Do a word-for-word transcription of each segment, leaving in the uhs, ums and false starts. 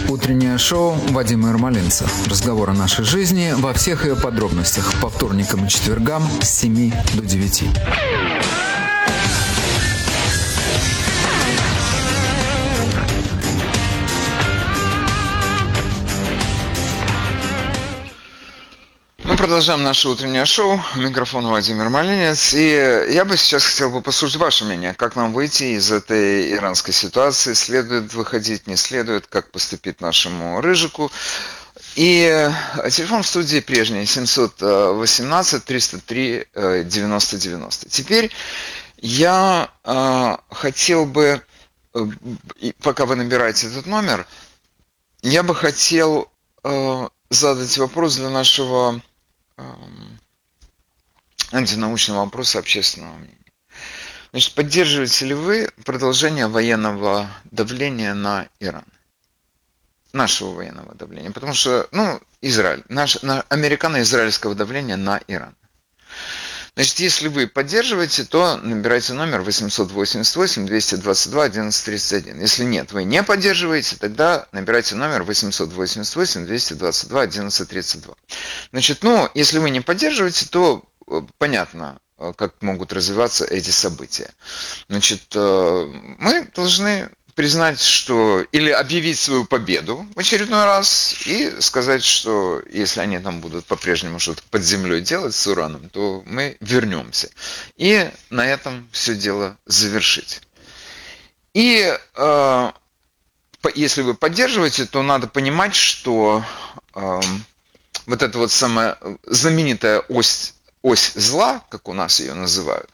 Утреннее шоу Вадима Ермолинца. Разговор о нашей жизни во всех ее подробностях. По вторникам и четвергам с семи до девяти. Мы продолжаем наше утреннее шоу. Микрофон Вадим Ермолинец. И я бы сейчас хотел бы послушать ваше мнение. Как нам выйти из этой иранской ситуации? Следует выходить, не следует? Как поступить нашему Рыжику? И телефон в студии прежний. семьсот восемнадцать триста три девяносто девяносто. Теперь я э, хотел бы, э, пока вы набираете этот номер, я бы хотел э, задать вопрос для нашего антинаучного вопроса общественного мнения. Значит, поддерживаете ли вы продолжение военного давления на Иран? Нашего военного давления. Потому что, ну, Израиль, наш, на, американо-израильского давления на Иран. Значит, если вы поддерживаете, то набирайте номер восемьсот восемьдесят восемь двести двадцать два одиннадцать тридцать один. Если нет, вы не поддерживаете, тогда набирайте номер восемьсот восемьдесят восемь двести двадцать два одиннадцать тридцать два. Значит, ну, если вы не поддерживаете, то понятно, как могут развиваться эти события. Значит, мы должны признать, что или объявить свою победу в очередной раз и сказать, что если они там будут по-прежнему что-то под землей делать с ураном, то мы вернемся. И на этом все дело завершить. И э, если вы поддерживаете, то надо понимать, что э, вот эта вот самая знаменитая ось, ось зла, как у нас ее называют,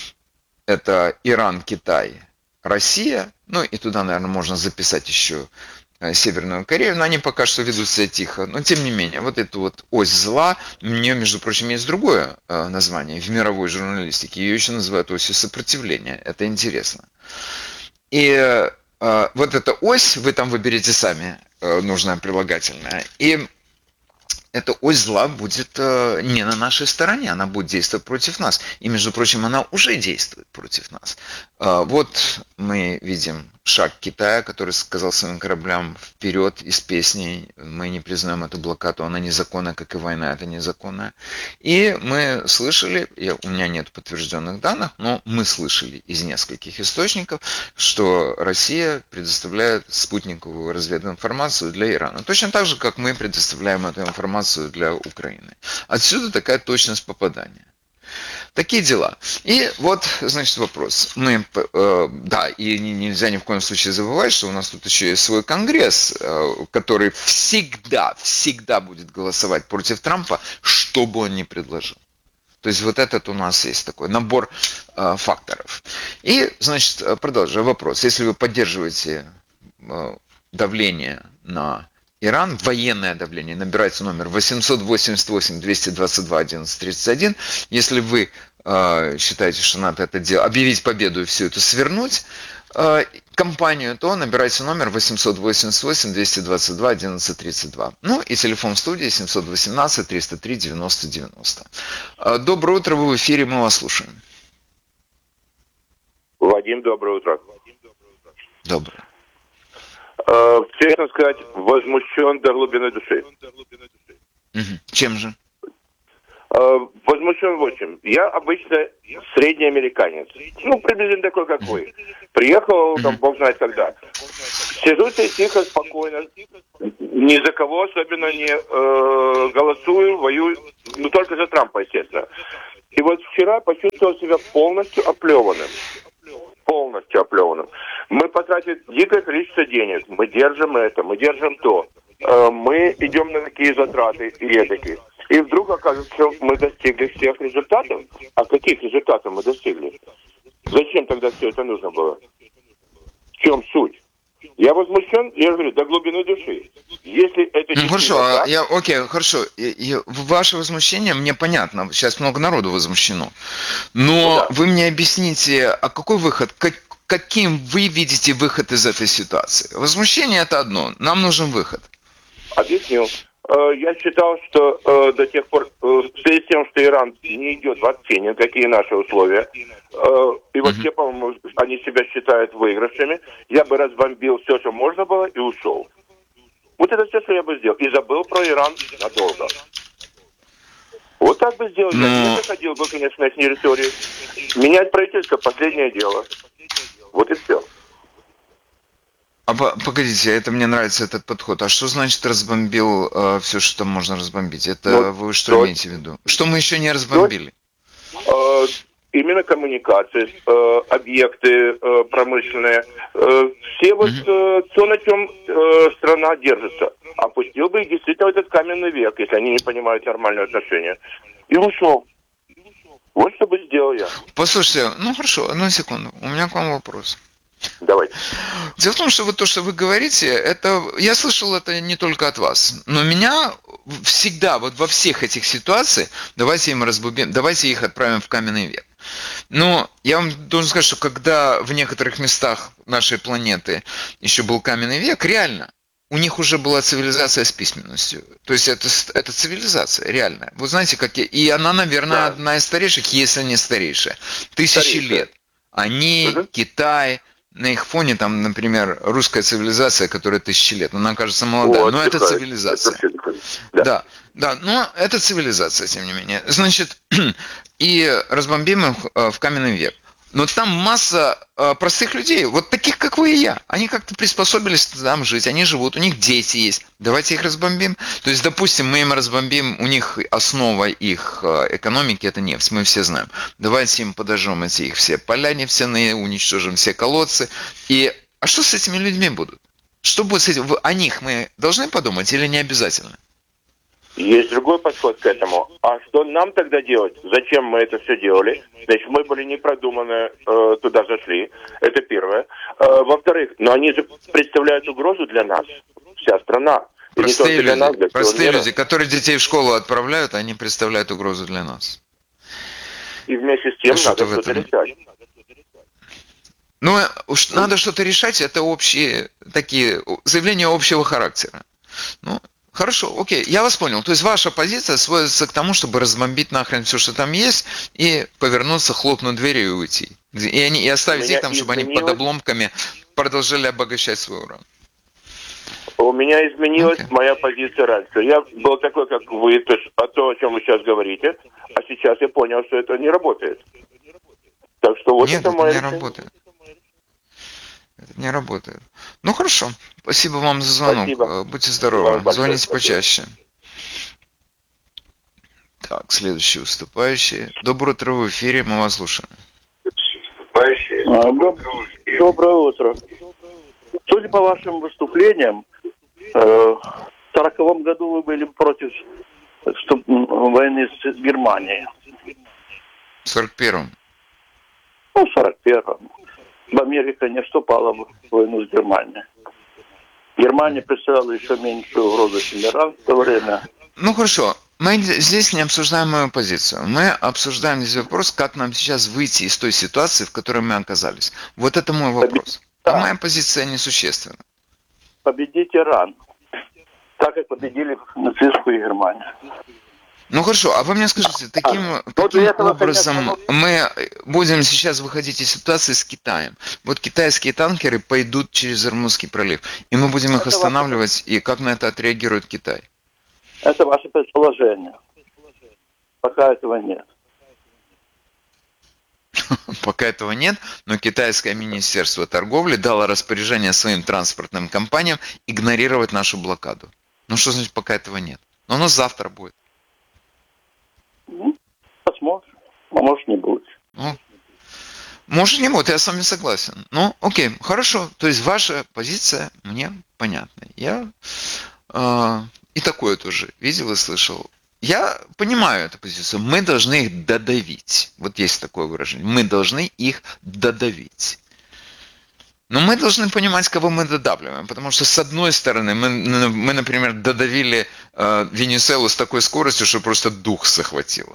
это Иран, Китай, Россия, ну и туда, наверное, можно записать еще Северную Корею, но они пока что ведут себя тихо. Но тем не менее, вот эту вот ось зла, у нее, между прочим, есть другое название в мировой журналистике, ее еще называют осью сопротивления, это интересно. И вот эта ось, вы там выберете сами нужное прилагательное, и эта ось зла будет э, не на нашей стороне, она будет действовать против нас. И, между прочим, она уже действует против нас. Э, вот мы видим шаг Китая, который сказал своим кораблям вперед из песней: мы не признаем эту блокаду, она незаконная, как и война, это незаконная. И мы слышали, я, у меня нет подтвержденных данных, но мы слышали из нескольких источников, что Россия предоставляет спутниковую развединформацию для Ирана. Точно так же, как мы предоставляем эту информацию для Украины. Отсюда такая точность попадания. Такие дела. И вот, значит, вопрос. Мы, э, да, и нельзя ни в коем случае забывать, что у нас тут еще есть свой Конгресс, э, который всегда, всегда будет голосовать против Трампа, что бы он ни предложил. То есть вот этот у нас есть такой набор э, факторов. И, значит, продолжая вопрос. Если вы поддерживаете э, давление на Иран, военное давление, набирайте номер восемьсот восемьдесят восемь двести двадцать два одиннадцать тридцать один. Если вы э, считаете, что надо это делать, объявить победу и все это свернуть, э, компанию, то набирайте номер восемьсот восемьдесят восемь двести двадцать два одиннадцать тридцать два. Ну и телефон в студии семьсот восемнадцать триста три девяносто девяносто. Э, доброе утро, вы в эфире, мы вас слушаем. Вадим, доброе утро. Доброе. Честно сказать, возмущен до глубины души. Угу. Чем же? Возмущен в общем. Я обычно средний американец. Ну, приблизительно такой, как вы. Приехал, там, бог знает когда. Сижу себе тихо, спокойно. Ни за кого особенно не э, голосую, воюю. Ну, только за Трампа, естественно. И вот вчера почувствовал себя полностью оплеванным. Полностью оплеванным. Мы потратили дикое количество денег. Мы держим это, мы держим то. Э, мы идем на такие затраты и эдакие. И вдруг оказывается, что мы достигли всех результатов. А каких результатов мы достигли? Зачем тогда все это нужно было? В чем суть? Я возмущен, я говорю, до глубины души. Если это ну, хорошо, так, я, окей, хорошо. И, и ваше возмущение мне понятно. Сейчас много народу возмущено. Но ну, да. Вы мне объясните, а какой выход? Как, каким вы видите выход из этой ситуации? Возмущение – это одно. Нам нужен выход. Объясню. Я считал, что э, до тех пор, э, в связи с тем, что Иран не идет вообще ни на какие наши условия, э, и вообще, Вот это все, что я бы сделал. И забыл про Иран надолго. Вот так бы сделал. Ну... Я не заходил бы, конечно, с территории. Менять правительство – последнее дело. Вот и все. А погодите, это мне нравится этот подход. А что значит разбомбил э, все, что там можно разбомбить? Это ну, вы что то... имеете в виду? Что мы еще не разбомбили? Э, именно коммуникации, э, объекты э, промышленные. Э, все вот э, то, на чем э, страна держится. Опустил бы их действительно этот каменный век, если они не понимают нормальные отношения. И ушел. Вот что бы сделал я. Послушайте, ну хорошо, одну секунду. У меня к вам вопрос. Давайте. Дело в том, что вот то, что вы говорите, это я слышал это не только от вас, но меня всегда вот во всех этих ситуациях давайте им разбубим, давайте их отправим в каменный век. Но я вам должен сказать, что когда в некоторых местах нашей планеты еще был каменный век, реально у них уже была цивилизация с письменностью. То есть это, это цивилизация реальная. Вы знаете, как я, и она, наверное, да. одна из старейших, если не старейшая. Тысячи Старейшая. лет. Они, угу. Китай. На их фоне, там, например, русская цивилизация, которая тысячи лет, она кажется молодая, вот, но это цивилизация. Это да. да, да, но это цивилизация, тем не менее. Значит, и разбомбим их в каменный век. Но там масса простых людей, вот таких, как вы и я. Они как-то приспособились там жить, они живут, у них дети есть. Давайте их разбомбим. То есть, допустим, мы им разбомбим, у них основа их экономики – это нефть, мы все знаем. Давайте им подожжем эти их все поля нефтяные, уничтожим все колодцы. И, а что с этими людьми будут? Что будет с этим? О них мы должны подумать или не обязательно? Есть другой подход к этому. А что нам тогда делать? Зачем мы это все делали? Значит, мы были не продуманы, э, туда зашли. Это первое. Э, во-вторых, но они же представляют угрозу для нас. Вся страна. Простые люди, для нас, для простые люди, которые детей в школу отправляют, они представляют угрозу для нас. И вместе с тем а надо что-то этом... решать. Ну, уж надо что-то решать, это общие такие заявления общего характера. Ну, хорошо, окей, я вас понял. То есть ваша позиция сводится к тому, чтобы разбомбить нахрен все, что там есть, и повернуться, хлопнуть дверью и уйти. И, они, и оставить их там, чтобы изменилось... они под обломками продолжали обогащать свой уран. У меня изменилась okay. моя позиция раньше. Я был такой, как вы, то, есть, о том, о чем вы сейчас говорите, а сейчас я понял, что это не работает. Так что вот Нет, это, это мое не решение. работает. Это не работает. Ну хорошо. Спасибо вам за звонок. Спасибо. Будьте здоровы. Звоните спасибо. почаще. Так, следующий выступающий. Доброе утро, в эфире, мы вас слушаем. А, доб... Доброе утро. Судя по вашим выступлениям, э, в сороковом году вы были против вступ... войны с Германией. В сорок первом. Ну, в сорок первом. Америка не вступала в войну с Германией. Германия представляла еще меньшую угрозу, чем Иран в то время. Ну хорошо, мы здесь не обсуждаем мою позицию. Мы обсуждаем здесь вопрос, как нам сейчас выйти из той ситуации, в которой мы оказались. Вот это мой вопрос. А моя позиция несущественна. Победить Иран, так как победили нацистскую Германию. Ну хорошо, а вы мне скажите, таким, а, каким вот образом конечно, мы будем сейчас выходить из ситуации с Китаем? Вот китайские танкеры пойдут через Ормузский пролив, и мы будем их это останавливать, ваше... и как на это отреагирует Китай? Это ваше предположение. Пока этого нет. Пока этого нет, но китайское министерство торговли дало распоряжение своим транспортным компаниям игнорировать нашу блокаду. Ну что значит, пока этого нет? Но оно завтра будет. Посмотрим. А может не будет. Ну, может не будет, я с вами согласен. Ну, окей, хорошо. То есть ваша позиция мне понятна. Я э, и такое тоже видел и слышал. Я понимаю эту позицию. Мы должны их додавить. Вот есть такое выражение. Мы должны их додавить. Но мы должны понимать, кого мы додавливаем. Потому что, с одной стороны, мы, мы например, додавили э, Венесуэлу с такой скоростью, что просто дух захватило.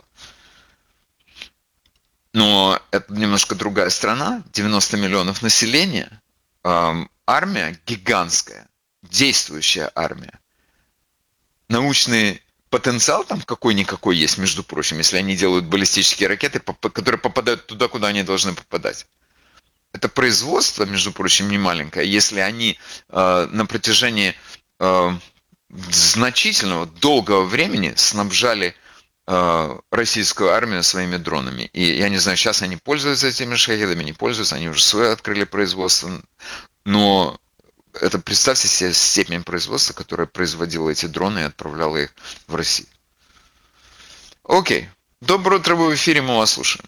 Но это немножко другая страна. девяносто миллионов населения. Э, армия гигантская. Действующая армия. Научный потенциал там какой-никакой есть, между прочим, если они делают баллистические ракеты, которые попадают туда, куда они должны попадать. Это производство, между прочим, не маленькое. Если они э, на протяжении э, значительного, долгого времени снабжали э, российскую армию своими дронами. И я не знаю, сейчас они пользуются этими шахедами, не пользуются, они уже свое открыли производство. Но это, представьте себе, степень производства, которая производила эти дроны и отправляла их в Россию. Окей. Доброе утро, вы в эфире, мы вас слушаем.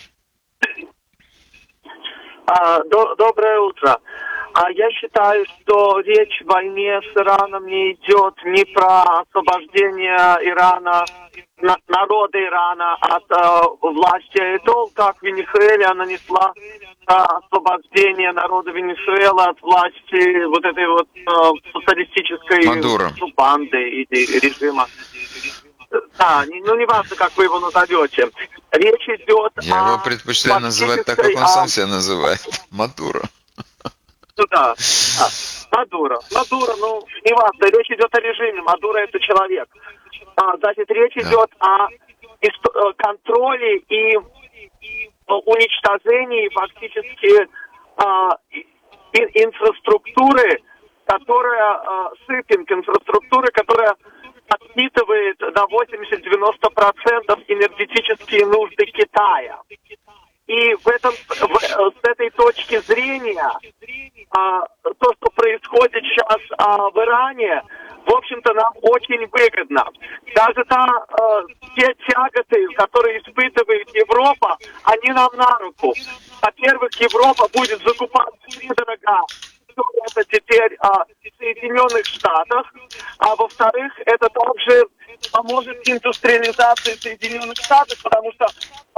А, до, доброе утро. А я считаю, что речь в войне с Ираном не идет не про освобождение Ирана, на, народа Ирана от э, власти Айтол, как Венесуэла нанесла э, освобождение народа Венесуэлы от власти вот этой вот э, социалистической Мадуро. ну, банды или режима. Да, не, ну не важно, как вы его назовете. Речь идет Я о его предпочитаю называть так, как он о... сам себя называет. Мадуро. Ну да, да. Мадуро. Мадуро, ну, не важно, речь идет о режиме. Мадуро это человек. А, значит, речь Да. идет о исто- контроле и уничтожении фактически а, и- инфраструктуры, которая а, сыпинг, инфраструктуры, которая подпитывает на восемьдесят-девяносто процентов энергетические нужды Китая. И в этом, в, с этой точки зрения, а, то, что происходит сейчас а, в Иране, в общем-то, нам очень выгодно. Даже та, а, те тяготы, которые испытывает Европа, они нам на руку. Во-первых, Европа будет закупать втридорога это теперь а, в Соединенных Штатах, а во-вторых, это также поможет индустриализации Соединенных Штатов, потому что